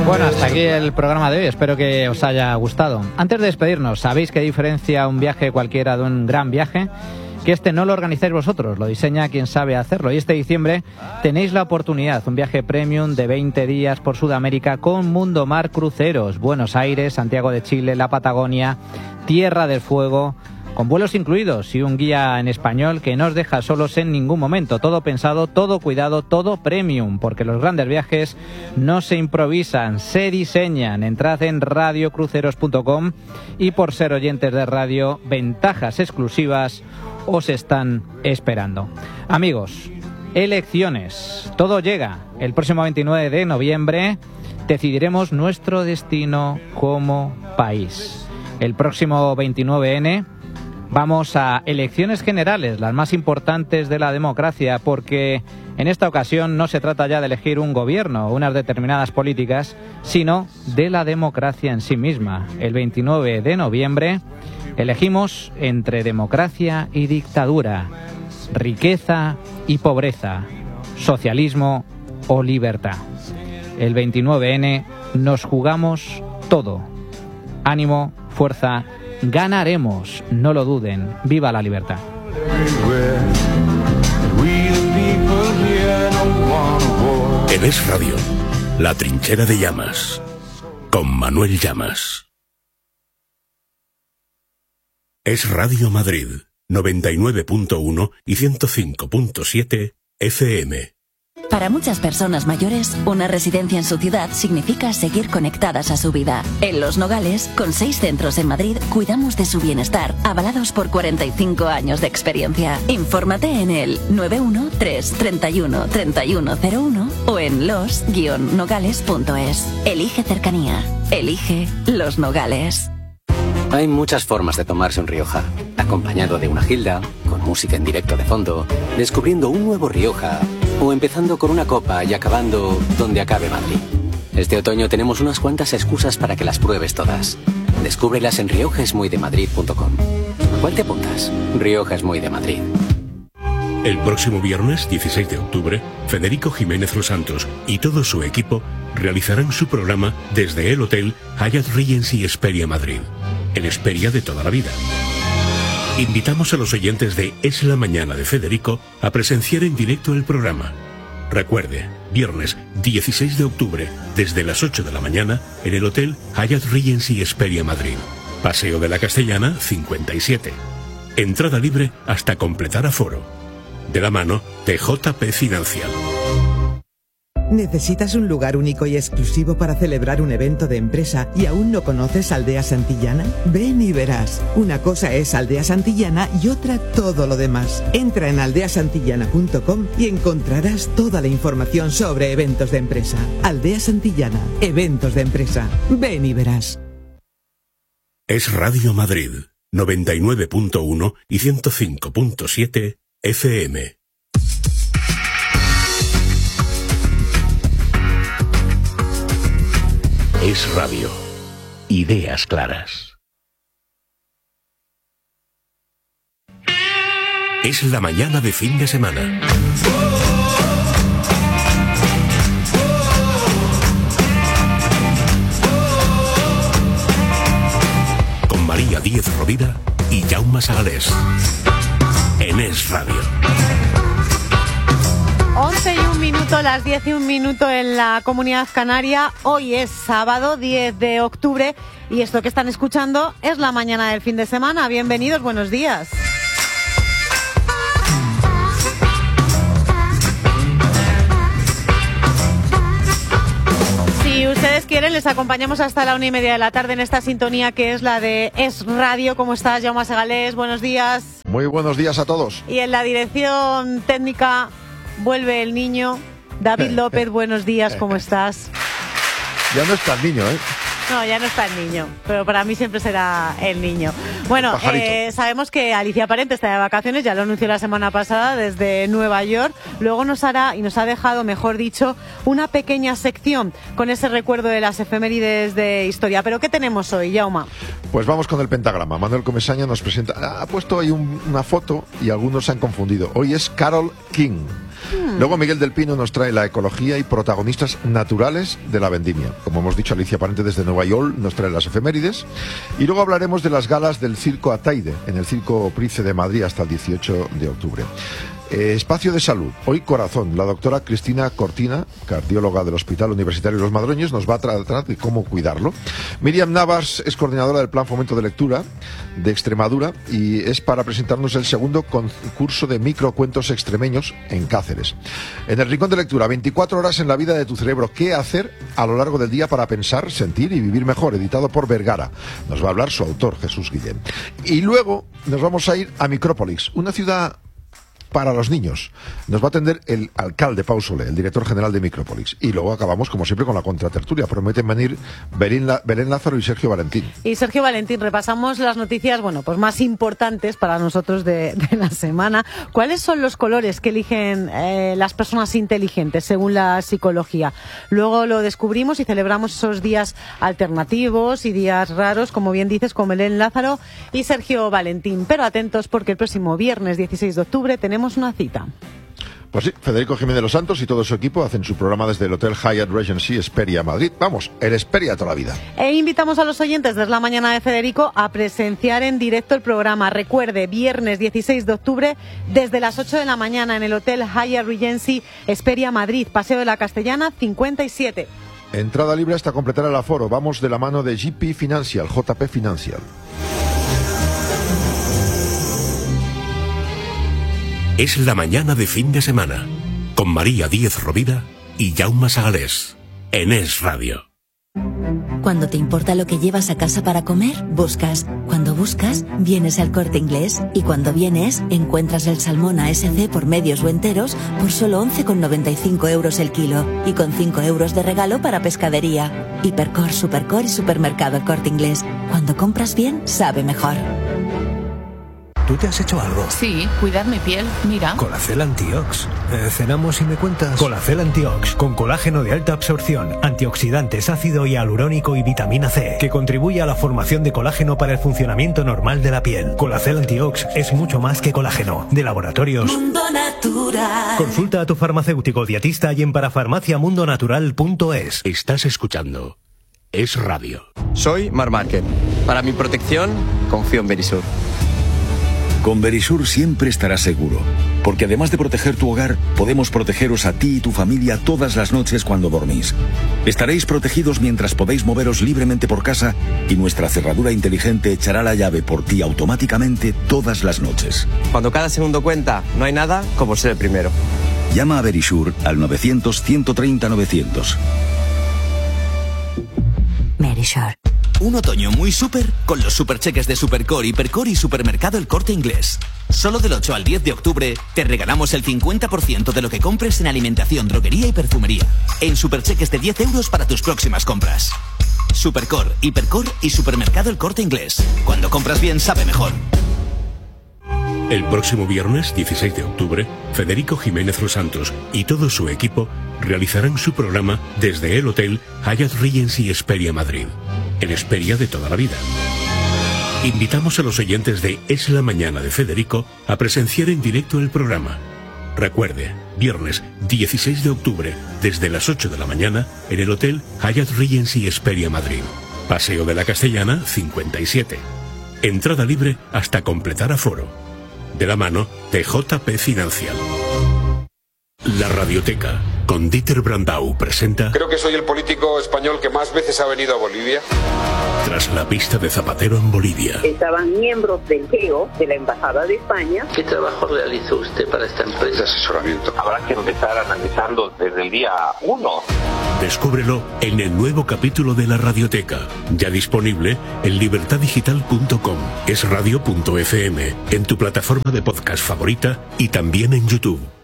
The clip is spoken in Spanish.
Bueno, hasta aquí el programa de hoy. Espero que os haya gustado. Antes de despedirnos, ¿sabéis qué diferencia un viaje cualquiera de un gran viaje? Que este no lo organizáis vosotros, lo diseña quien sabe hacerlo. Y este diciembre tenéis la oportunidad, un viaje premium de 20 días por Sudamérica con Mundo Mar Cruceros, Buenos Aires, Santiago de Chile, la Patagonia, Tierra del Fuego, con vuelos incluidos y un guía en español que no os deja solos en ningún momento. Todo pensado, todo cuidado, todo premium, porque los grandes viajes no se improvisan, se diseñan. Entrad en radiocruceros.com y por ser oyentes de radio, ventajas exclusivas os están esperando. Amigos, elecciones. Todo llega. El próximo 29 de noviembre decidiremos nuestro destino como país. El próximo 29N vamos a elecciones generales, las más importantes de la democracia, porque en esta ocasión no se trata ya de elegir un gobierno o unas determinadas políticas, sino de la democracia en sí misma. El 29 de noviembre elegimos entre democracia y dictadura, riqueza y pobreza, socialismo o libertad. El 29N nos jugamos todo. Ánimo, fuerza, ganaremos, no lo duden. ¡Viva la libertad! En Es Radio, La Trinchera de Llamas, con Manuel Llamas. Es Radio Madrid, 99.1 y 105.7 FM. Para muchas personas mayores, una residencia en su ciudad significa seguir conectadas a su vida. En Los Nogales, con 6 centros en Madrid, cuidamos de su bienestar, avalados por 45 años de experiencia. Infórmate en el 913 31 3101 o en los-nogales.es. Elige cercanía. Elige Los Nogales. Hay muchas formas de tomarse un Rioja. Acompañado de una gilda, con música en directo de fondo, descubriendo un nuevo Rioja, o empezando con una copa y acabando donde acabe Madrid. Este otoño tenemos unas cuantas excusas para que las pruebes todas. Descúbrelas en riojaesmuydemadrid.com. ¿Cuál te apuntas? Rioja es muy de Madrid. El próximo viernes 16 de octubre, Federico Jiménez Los Santos y todo su equipo realizarán su programa desde el Hotel Hyatt Regency Hesperia Madrid, el Hesperia de toda la vida. Invitamos a los oyentes de Es la Mañana de Federico a presenciar en directo el programa. Recuerde, viernes 16 de octubre, desde las 8 de la mañana, en el Hotel Hyatt Regency Hesperia Madrid. Paseo de la Castellana, 57. Entrada libre hasta completar aforo. De la mano de JP Financial. ¿Necesitas un lugar único y exclusivo para celebrar un evento de empresa y aún no conoces Aldea Santillana? Ven y verás. Una cosa es Aldea Santillana y otra todo lo demás. Entra en aldeasantillana.com y encontrarás toda la información sobre eventos de empresa. Aldea Santillana, eventos de empresa. Ven y verás. Es Radio Madrid, 99.1 y 105.7 FM. Es Radio. Ideas claras. Es la mañana de fin de semana. Con María Díez Rovira y Jaume Sagalés. En Es Radio. 11 y 1 minuto, las 10 y 1 minuto en la Comunidad Canaria. Hoy es sábado 10 de octubre y esto que están escuchando es la mañana del fin de semana. Bienvenidos, buenos días. Si ustedes quieren, les acompañamos hasta la 1:30 de la tarde en esta sintonía que es la de Es Radio. ¿Cómo estás, Jaume Segalés? Buenos días. Muy buenos días a todos. Y en la dirección técnica vuelve el niño. David López, buenos días, ¿cómo estás? Ya no está el niño, ¿eh? No, ya no está el niño, pero para mí siempre será el niño. Bueno, sabemos que Alicia Parente está de vacaciones, ya lo anunció la semana pasada desde Nueva York. Luego nos hará, y nos ha dejado, mejor dicho, una pequeña sección con ese recuerdo de las efemérides de historia. ¿Pero qué tenemos hoy, Jaume? Pues vamos con el pentagrama. Manuel Comesaña nos presenta. Ha puesto ahí una foto y algunos se han confundido. Hoy es Carole King. Luego Miguel del Pino nos trae la ecología y protagonistas naturales de la vendimia. Como hemos dicho, Alicia Parente desde Nueva York nos trae las efemérides. Y luego hablaremos de las galas del Circo Ataide, en el Circo Price de Madrid hasta el 18 de octubre. Espacio de salud. Hoy corazón. La doctora Cristina Cortina, cardióloga del Hospital Universitario Los Madroñes, nos va a tratar de cómo cuidarlo. Miriam Navas es coordinadora del Plan Fomento de Lectura de Extremadura y es para presentarnos el segundo concurso de microcuentos extremeños en Cáceres. En el Rincón de Lectura, 24 horas en la vida de tu cerebro. ¿Qué hacer a lo largo del día para pensar, sentir y vivir mejor? Editado por Vergara. Nos va a hablar su autor, Jesús Guillén. Y luego nos vamos a ir a Micrópolis, una ciudad para los niños. Nos va a atender el alcalde Pau Soler, el director general de Micrópolis. Y luego acabamos, como siempre, con la contratertulia. Prometen venir Belén Lázaro y Sergio Valentín. Y Sergio Valentín, repasamos las noticias, pues más importantes para nosotros de la semana. ¿Cuáles son los colores que eligen las personas inteligentes, según la psicología? Luego lo descubrimos y celebramos esos días alternativos y días raros, como bien dices, con Belén Lázaro y Sergio Valentín. Pero atentos, porque el próximo viernes 16 de octubre tenemos una cita. Pues sí, Federico Jiménez de los Santos y todo su equipo hacen su programa desde el Hotel Hyatt Regency Hesperia Madrid. Vamos, el Hesperia toda la vida. E invitamos a los oyentes de La Mañana de Federico a presenciar en directo el programa. Recuerde, viernes 16 de octubre, desde las 8 de la mañana en el Hotel Hyatt Regency Hesperia Madrid, Paseo de la Castellana 57. Entrada libre hasta completar el aforo. Vamos de la mano de JP Financial, JP Financial. Es la mañana de fin de semana, con María Díez Rovira y Jaume Sagalés, en Es Radio. Cuando te importa lo que llevas a casa para comer, buscas. Cuando buscas, vienes al Corte Inglés. Y cuando vienes, encuentras el salmón ASC por medios o enteros por solo 11,95 euros el kilo. Y con 5 euros de regalo para pescadería. Hipercor, Supercor y Supermercado El Corte Inglés. Cuando compras bien, sabe mejor. ¿Tú te has hecho algo? Sí, cuidar mi piel, mira. Colacel Antiox. ¿Cenamos y me cuentas? Colacel Antiox, con colágeno de alta absorción, antioxidantes, ácido hialurónico y vitamina C, que contribuye a la formación de colágeno para el funcionamiento normal de la piel. Colacel Antiox es mucho más que colágeno. De Laboratorios Mundo Natural. Consulta a tu farmacéutico dietista y en parafarmaciamundonatural.es. Estás escuchando Es Radio. Soy Marc Márquez. Para mi protección, confío en Verisur. Con Verisur siempre estarás seguro, porque además de proteger tu hogar, podemos protegeros a ti y tu familia todas las noches cuando dormís. Estaréis protegidos mientras podéis moveros libremente por casa y nuestra cerradura inteligente echará la llave por ti automáticamente todas las noches. Cuando cada segundo cuenta, no hay nada como ser el primero. Llama a Verisur al 900-130-900. Verisur. Un otoño muy súper con los supercheques de Supercor, Hipercor y Supermercado El Corte Inglés. Solo del 8 al 10 de octubre te regalamos el 50% de lo que compres en alimentación, droguería y perfumería. En supercheques de 10 euros para tus próximas compras. Supercor, Hipercor y Supermercado El Corte Inglés. Cuando compras bien, sabe mejor. El próximo viernes 16 de octubre, Federico Jiménez Los Santos y todo su equipo realizarán su programa desde el Hotel Hyatt Regency Hesperia Madrid, en Hesperia de toda la vida. Invitamos a los oyentes de Es la Mañana de Federico a presenciar en directo el programa. Recuerde, viernes 16 de octubre, desde las 8 de la mañana, en el Hotel Hyatt Regency Hesperia Madrid, Paseo de la Castellana 57. Entrada libre hasta completar aforo. De la mano de JP Financial. La Radioteca, con Dieter Brandau, presenta... Creo que soy el político español que más veces ha venido a Bolivia. Tras la pista de Zapatero en Bolivia. Estaban miembros del GEO, de la Embajada de España. ¿Qué trabajo realizó usted para esta empresa? De asesoramiento. Habrá que empezar analizando desde el día 1. Descúbrelo en el nuevo capítulo de La Radioteca, ya disponible en libertadigital.com, esradio.fm, en tu plataforma de podcast favorita y también en YouTube.